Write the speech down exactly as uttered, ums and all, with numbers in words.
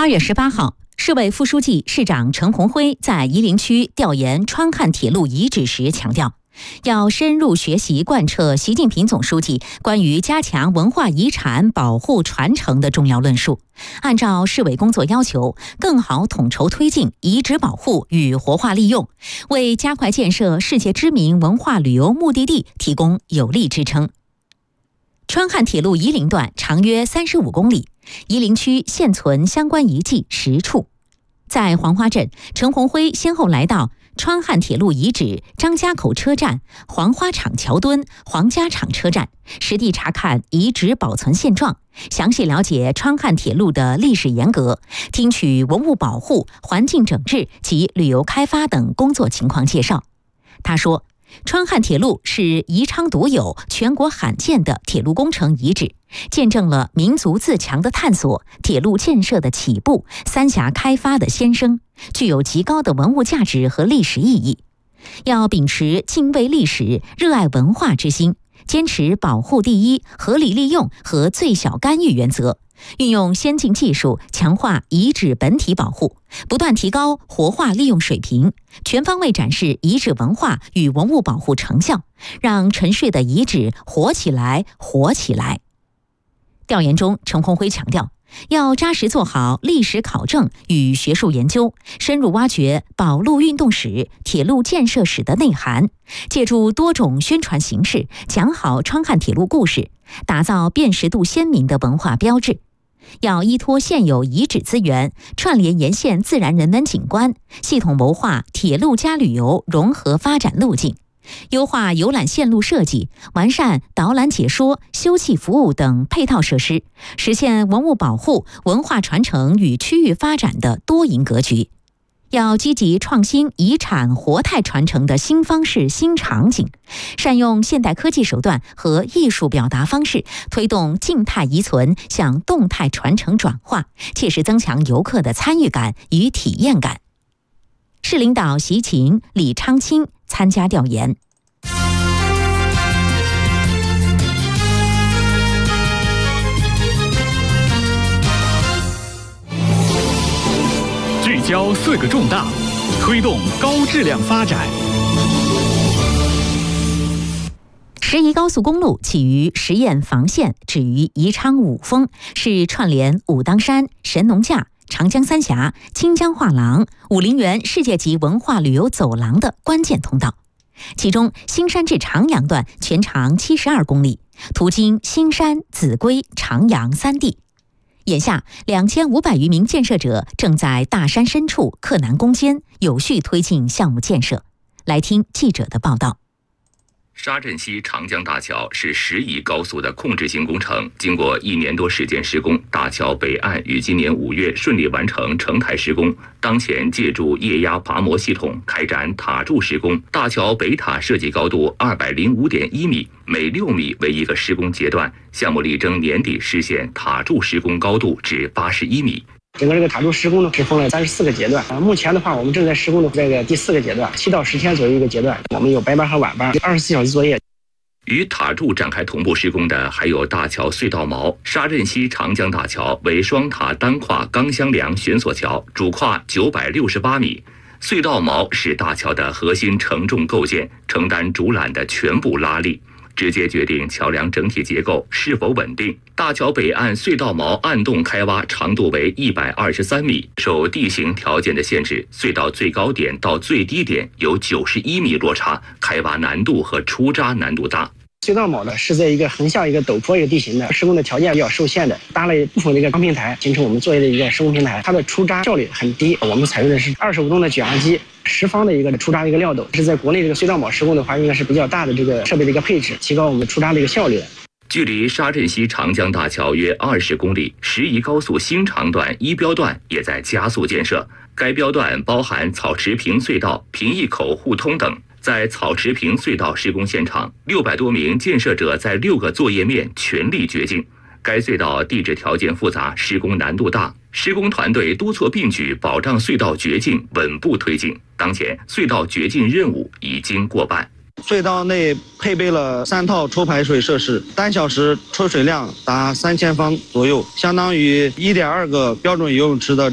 八月十八号，市委副书记、市长陈鸿辉在夷陵区调研川汉铁路遗址时强调，要深入学习贯彻习近平总书记关于加强文化遗产保护传承的重要论述，按照市委工作要求，更好统筹推进遗址保护与活化利用，为加快建设世界知名文化旅游目的地提供有力支撑。川汉铁路夷陵段长约三十五公里，夷陵区现存相关遗迹十处。在黄花镇，陈鸿辉先后来到川汉铁路遗址张家口车站、黄花厂桥墩、黄家厂车站，实地查看遗址保存现状，详细了解川汉铁路的历史沿革，听取文物保护、环境整治及旅游开发等工作情况介绍。他说，川汉铁路是宜昌独有、全国罕见的铁路工程遗址，见证了民族自强的探索、铁路建设的起步、三峡开发的先声，具有极高的文物价值和历史意义。要秉持敬畏历史、热爱文化之心，坚持保护第一、合理利用和最小干预原则，运用先进技术强化遗址本体保护，不断提高活化利用水平，全方位展示遗址文化与文物保护成效，让沉睡的遗址活起来、活起来。调研中，陈鸿辉强调，要扎实做好历史考证与学术研究，深入挖掘保路运动史、铁路建设史的内涵，借助多种宣传形式讲好川汉铁路故事，打造辨识度鲜明的文化标志。要依托现有遗址资源，串联沿线自然人文景观，系统谋划铁路加旅游融合发展路径，优化游览线路设计，完善导览解说、休憩服务等配套设施，实现文物保护、文化传承与区域发展的多赢格局。要积极创新遗产活态传承的新方式、新场景，善用现代科技手段和艺术表达方式，推动静态遗存向动态传承转化，切实增强游客的参与感与体验感。市领导习勤、李昌清参加调研。 聚焦四个重大，推动高质量发展。 十宜高速公路起于十堰房县，止于宜昌五峰，是串联武当山、神农架、长江三峡、清江画廊、武陵源世界级文化旅游走廊的关键通道。其中，新山至长阳段全长七十二公里，途经新山、秭归、长阳三地。眼下，两千五百余名建设者正在大山深处克难攻坚，有序推进项目建设。来听记者的报道。 沙镇西长江大桥是十宜高速的控制性工程，经过一年多时间施工，大桥北岸于今年五月顺利完成承台施工。当前借助液压拔模系统开展塔柱施工，大桥北塔设计高度二百零五点一米，每六米为一个施工阶段。项目力争年底实现塔柱施工高度至八十一米。 整个这个塔柱施工呢是分了三十四个阶段，啊，目前的话我们正在施工的这个第四个阶段，七到十天左右一个阶段，我们有白班和晚班，二十四小时作业。 与塔柱展开同步施工的还有大桥隧道锚。沙镇西长江大桥为双塔单跨钢箱梁悬索桥，主跨九百六十八米。隧道锚是大桥的核心承重构件，承担主缆的全部拉力，直接决定桥梁整体结构是否稳定。大桥北岸隧道锚暗洞开挖长度为一百二十三米，受地形条件的限制，隧道最高点到最低点有九十一米落差，开挖难度和出渣难度大。 隧道锚呢是在一个横向一个陡坡一个地形的，施工的条件比较受限的，搭了一部分的一个钢平台，形成我们作业的一个施工平台，它的出渣效率很低。我们采用的是二十五吨的卷压机，十方的一个出渣的一个料斗，是在国内这个隧道锚施工的话，应该是比较大的这个设备的一个配置，提高我们出渣的一个效率。 距离沙镇西长江大桥约二十公里，十宜高速新长段一标段也在加速建设。该标段包含草池坪隧道、平邑口互通等。在草池坪隧道施工现场，六百多名建设者在六个作业面全力掘进。该隧道地质条件复杂，施工难度大，施工团队多措并举，保障隧道掘进稳步推进。当前，隧道掘进任务已经过半。 隧道内配备了三套抽排水设施，单小时抽水量达三千方左右，相当于一点二个标准游泳池的